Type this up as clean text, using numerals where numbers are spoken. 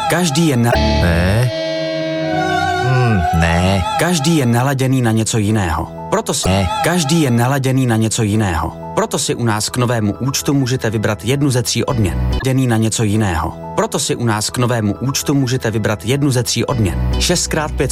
Každý je Každý je naladěný na něco jiného. Každý je naladěný na něco jiného. Proto si u nás k novému účtu můžete vybrat 1 ze 3 odměn. Naladěný na něco jiného. Proto si u nás k novému účtu můžete vybrat 1 ze 3 odměn. 6x5